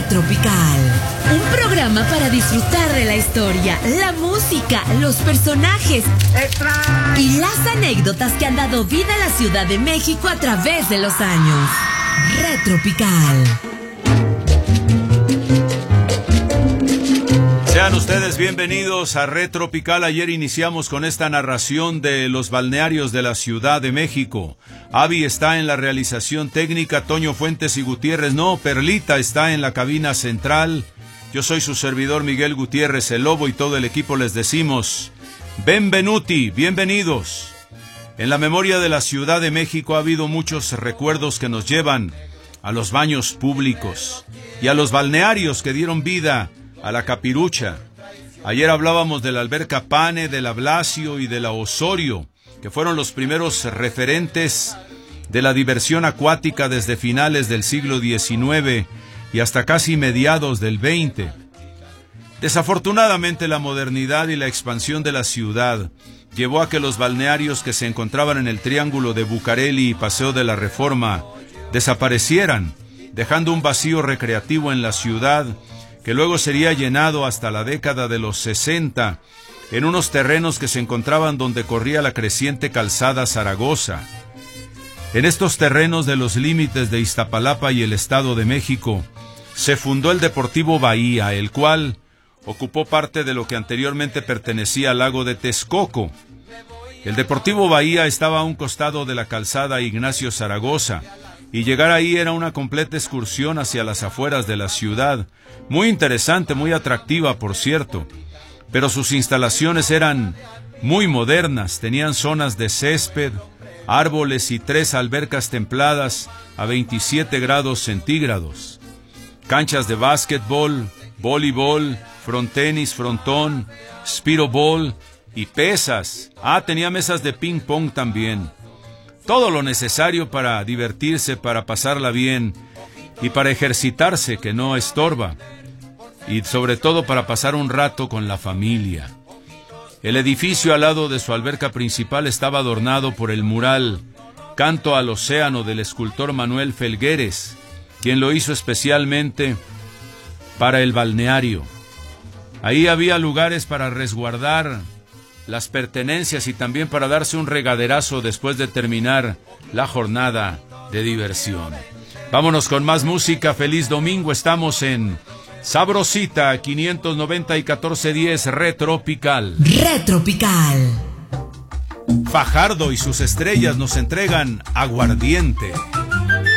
Retropical. Un programa para disfrutar de la historia, la música, los personajes y las anécdotas que han dado vida a la Ciudad de México a través de los años. Retropical. Sean ustedes bienvenidos a Retropical. Ayer iniciamos con esta narración de los balnearios de la Ciudad de México. Avi está en la realización técnica, Toño Fuentes y Gutiérrez, Perlita está en la cabina central. Yo soy su servidor Miguel Gutiérrez, el Lobo, y todo el equipo les decimos benvenuti, bienvenidos. En la memoria de la Ciudad de México ha habido muchos recuerdos que nos llevan a los baños públicos y a los balnearios que dieron vida a la Capirucha. Ayer hablábamos de la Alberca Pane, de la Blasio y de la Osorio, que fueron los primeros referentes de la diversión acuática desde finales del siglo XIX y hasta casi mediados del XX. Desafortunadamente, la modernidad y la expansión de la ciudad llevó a que los balnearios que se encontraban en el Triángulo de Bucareli y Paseo de la Reforma desaparecieran, dejando un vacío recreativo en la ciudad que luego sería llenado hasta la década de los 60 en unos terrenos que se encontraban donde corría la creciente calzada Zaragoza. En estos terrenos de los límites de Iztapalapa y el Estado de México se fundó el Deportivo Bahía, el cual ocupó parte de lo que anteriormente pertenecía al lago de Texcoco. El Deportivo Bahía estaba a un costado de la calzada Ignacio Zaragoza, y llegar ahí era una completa excursión hacia las afueras de la ciudad, muy interesante, muy atractiva, por cierto, pero sus instalaciones eran muy modernas, tenían zonas de césped, árboles y 3 albercas templadas a 27 grados centígrados, canchas de básquetbol, voleibol, frontenis, frontón, spiroball y pesas. Tenía mesas de ping pong también. Todo lo necesario para divertirse, para pasarla bien y para ejercitarse, que no estorba, y sobre todo para pasar un rato con la familia. El edificio al lado de su alberca principal estaba adornado por el mural Canto al Océano del escultor Manuel Felgueres, quien lo hizo especialmente para el balneario. Ahí había lugares para resguardar las pertenencias y también para darse un regaderazo después de terminar la jornada de diversión. Vámonos con más música. Feliz domingo. Estamos en Sabrosita 590 y 1410 Retropical. Retropical. Fajardo y sus estrellas nos entregan Aguardiente.